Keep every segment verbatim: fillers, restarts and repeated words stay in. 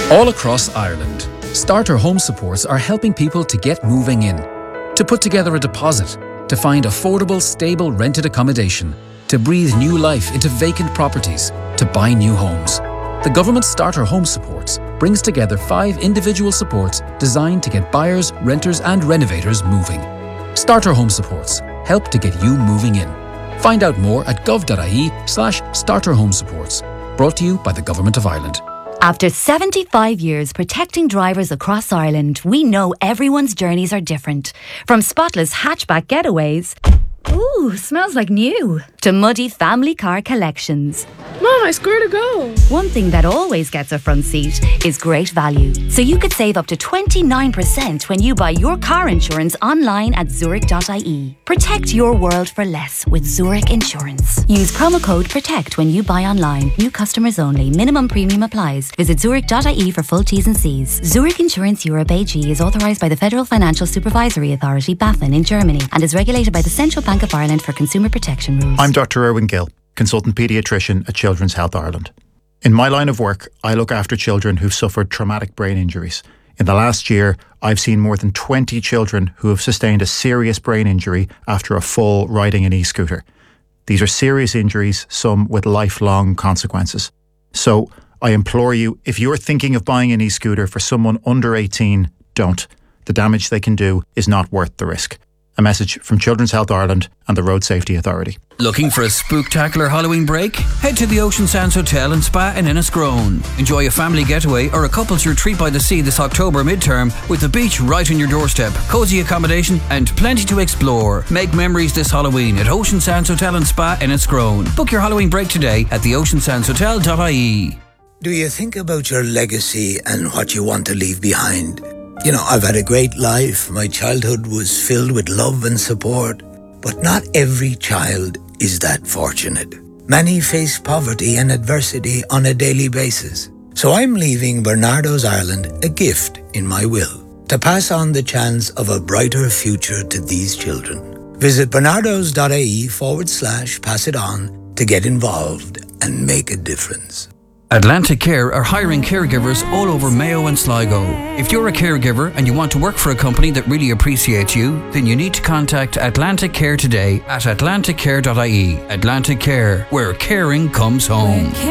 All across Ireland, Starter Home Supports are helping people to get moving in, to put together a deposit, to find affordable, stable rented accommodation, to breathe new life into vacant properties, to buy new homes. The government Starter Home Supports brings together five individual supports designed to get buyers, renters and renovators moving. Starter Home Supports help to get you moving in. Find out more at gov.ie slash starter home supports. Brought to you by the Government of Ireland. After seventy-five years protecting drivers across Ireland, we know everyone's journeys are different. From spotless hatchback getaways, ooh, smells like new, to muddy family car collections. Mom, I swear to go. One thing that always gets a front seat is great value. So you could save up to twenty-nine percent when you buy your car insurance online at zurich dot I E. Protect your world for less with Zurich Insurance. Use promo code PROTECT when you buy online. New customers only. Minimum premium applies. Visit zurich dot I E for full T's and C's. Zurich Insurance Europe A G is authorised by the Federal Financial Supervisory Authority, BaFin, in Germany, and is regulated by the Central Bank of Ireland for consumer protection rules. I'm Doctor Erwin Gill, consultant paediatrician at Children's Health Ireland. In my line of work, I look after children who've suffered traumatic brain injuries. In the last year, I've seen more than twenty children who have sustained a serious brain injury after a fall riding an e-scooter. These are serious injuries, some with lifelong consequences. So I implore you, if you're thinking of buying an e-scooter for someone under eighteen, don't. The damage they can do is not worth the risk. A message from Children's Health Ireland and the Road Safety Authority. Looking for a spooktacular Halloween break? Head to the Ocean Sands Hotel and Spa in Enniscrone. Enjoy a family getaway or a couple's retreat by the sea this October midterm with the beach right on your doorstep, cosy accommodation and plenty to explore. Make memories this Halloween at Ocean Sands Hotel and Spa in Enniscrone. Book your Halloween break today at the ocean sands hotel dot I E. Do you think about your legacy and what you want to leave behind? You know, I've had a great life. My childhood was filled with love and support. But not every child is that fortunate. Many face poverty and adversity on a daily basis. So I'm leaving Bernardo's Ireland a gift in my will, to pass on the chance of a brighter future to these children. Visit bernardos dot I E forward slash pass it on to get involved and make a difference. Atlantic Care are hiring caregivers all over Mayo and Sligo. If you're a caregiver and you want to work for a company that really appreciates you, then you need to contact Atlantic Care today at atlantic care dot I E. Atlantic Care, where caring comes home. Where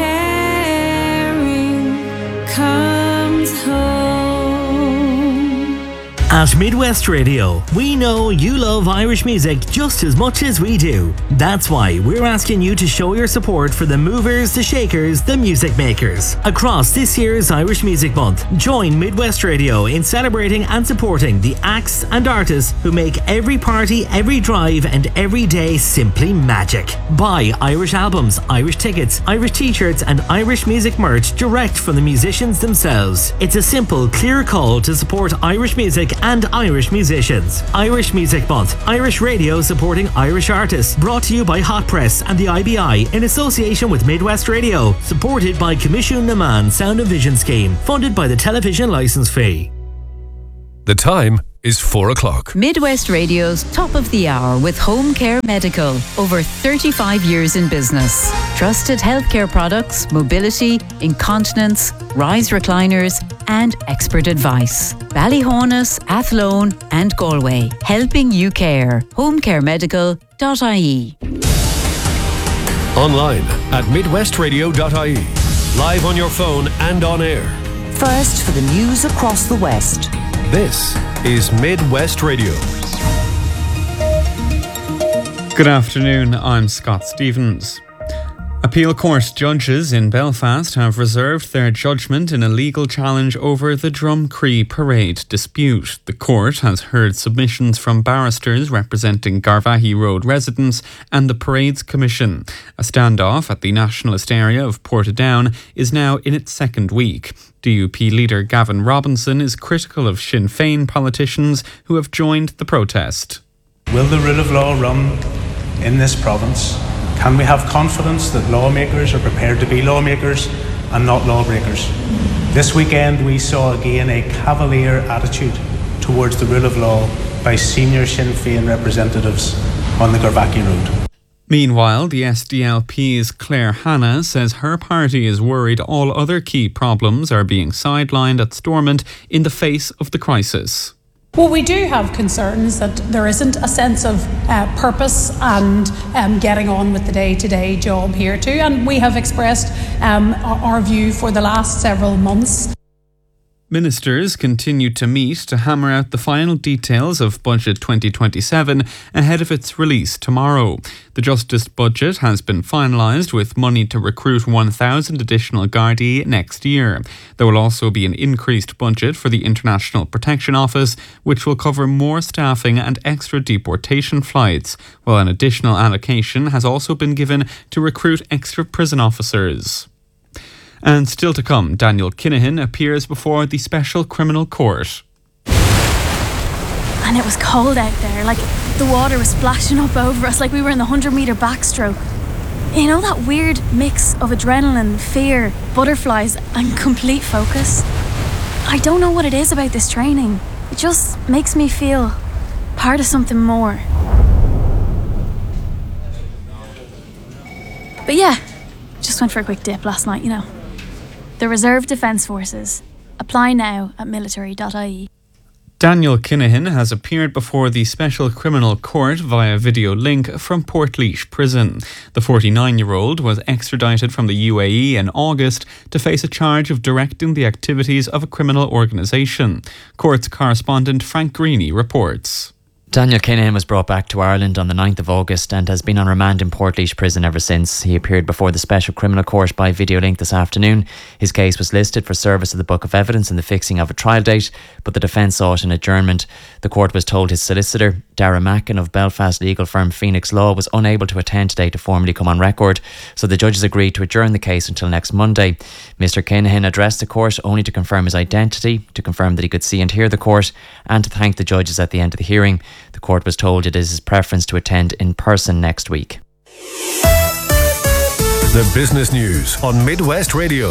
caring comes home. At Midwest Radio, we know you love Irish music just as much as we do. That's why we're asking you to show your support for the movers, the shakers, the music makers. Across this year's Irish Music Month, join Midwest Radio in celebrating and supporting the acts and artists who make every party, every drive and every day simply magic. Buy Irish albums, Irish tickets, Irish t-shirts and Irish music merch direct from the musicians themselves. It's a simple, clear call to support Irish music and Irish musicians. Irish Music Month, Irish radio supporting Irish artists, brought to you by Hot Press and the I B I in association with Midwest Radio, supported by Commission Naman Sound and Vision Scheme, funded by the television licence fee. The time is four o'clock. Midwest Radio's Top of the Hour with Home Care Medical. Over thirty-five years in business. Trusted healthcare products, mobility, incontinence, rise recliners, and expert advice. Ballyhonus, Athlone, and Galway. Helping you care. home care medical dot I E. Online at midwest radio dot I E. Live on your phone and on air. First for the news across the West. This is Midwest Radio. Good afternoon, I'm Scott Stevens. Appeal Court judges in Belfast have reserved their judgment in a legal challenge over the Drumcree parade dispute. The court has heard submissions from barristers representing Garvaghey Road residents and the Parade's Commission. A standoff at the nationalist area of Portadown is now in its second week. D U P leader Gavin Robinson is critical of Sinn Féin politicians who have joined the protest. Will the rule of law run in this province? Can we have confidence that lawmakers are prepared to be lawmakers and not lawbreakers? This weekend we saw again a cavalier attitude towards the rule of law by senior Sinn Féin representatives on the Garvaghey Road. Meanwhile, the S D L P's Claire Hanna says her party is worried all other key problems are being sidelined at Stormont in the face of the crisis. Well, we do have concerns that there isn't a sense of uh, purpose and um, getting on with the day-to-day job here too, and we have expressed um, our view for the last several months. Ministers continue to meet to hammer out the final details of Budget twenty twenty-seven ahead of its release tomorrow. The Justice budget has been finalised with money to recruit one thousand additional Gardaí next year. There will also be an increased budget for the International Protection Office, which will cover more staffing and extra deportation flights, while an additional allocation has also been given to recruit extra prison officers. And still to come, Daniel Kinahan appears before the Special Criminal Court. And it was cold out there, like the water was splashing up over us like we were in the one hundred metre backstroke. You know, that weird mix of adrenaline, fear, butterflies and complete focus? I don't know what it is about this training. It just makes me feel part of something more. But yeah, just went for a quick dip last night, you know. The Reserve Defence Forces. Apply now at military dot I E. Daniel Kinahan has appeared before the Special Criminal Court via video link from Portlaoise Prison. The forty-nine-year-old was extradited from the U A E in August to face a charge of directing the activities of a criminal organisation. Courts correspondent Frank Greeny reports. Daniel Kinahan was brought back to Ireland on the ninth of August and has been on remand in Portlaoise Prison ever since. He appeared before the Special Criminal Court by video link this afternoon. His case was listed for service of the Book of Evidence and the fixing of a trial date, but the defence sought an adjournment. The court was told his solicitor, Dara Mackin of Belfast legal firm Phoenix Law, was unable to attend today to formally come on record, so the judges agreed to adjourn the case until next Monday. Mister Kinahan addressed the court only to confirm his identity, to confirm that he could see and hear the court, and to thank the judges at the end of the hearing. The court was told it is his preference to attend in person next week. The business news on Midwest Radio.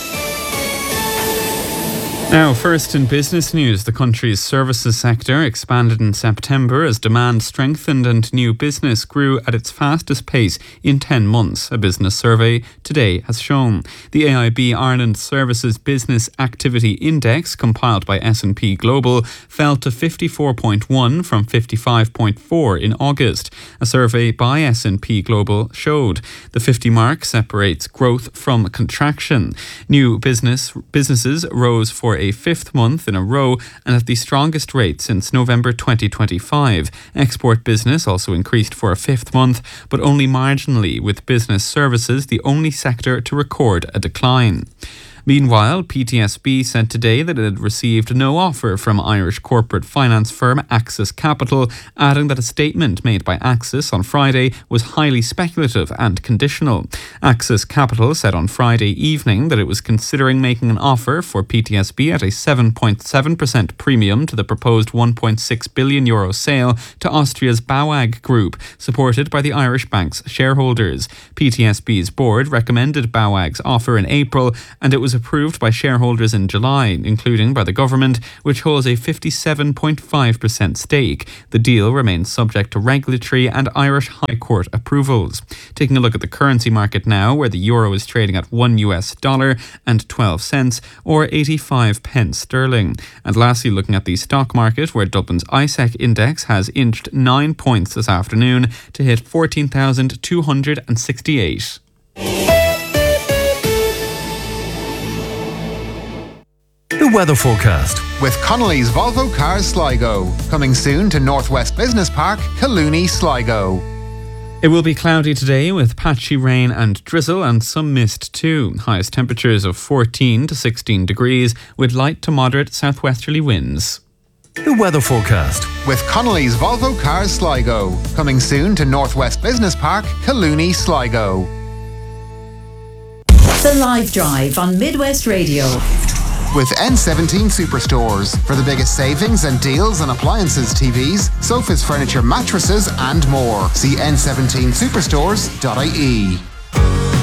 Now, first in business news, the country's services sector expanded in September as demand strengthened and new business grew at its fastest pace in ten months, a business survey today has shown. The A I B Ireland Services Business Activity Index, compiled by S and P Global, fell to fifty-four point one from fifty-five point four in August. A survey by S and P Global showed the fifty mark separates growth from contraction. New business businesses rose for a fifth month in a row and at the strongest rate since November twenty twenty-five. Export business also increased for a fifth month, but only marginally, with business services the only sector to record a decline. Meanwhile, P T S B said today that it had received no offer from Irish corporate finance firm Axis Capital, adding that a statement made by Axis on Friday was highly speculative and conditional. Axis Capital said on Friday evening that it was considering making an offer for P T S B at a seven point seven percent premium to the proposed one point six billion euro sale to Austria's BAWAG Group, supported by the Irish bank's shareholders. P T S B's board recommended BAWAG's offer in April, and it was approved by shareholders in July, including by the government, which holds a fifty-seven point five percent stake. The deal remains subject to regulatory and Irish High Court approvals. Taking a look at the currency market now, where the euro is trading at one U S dollar and twelve cents, or eighty-five pence sterling. And lastly, looking at the stock market, where Dublin's I S E C index has inched nine points this afternoon to hit fourteen thousand two hundred sixty-eight. The weather forecast with Connolly's Volvo Cars Sligo, coming soon to Northwest Business Park, Collooney, Sligo. It will be cloudy today with patchy rain and drizzle and some mist too. Highest temperatures of fourteen to sixteen degrees with light to moderate southwesterly winds. The weather forecast with Connolly's Volvo Cars Sligo, coming soon to Northwest Business Park, Collooney, Sligo. The Live Drive on Midwest Radio. With N seventeen Superstores for the biggest savings and deals on appliances, T Vs, sofas, furniture, mattresses and more. See N seventeen superstores dot I E.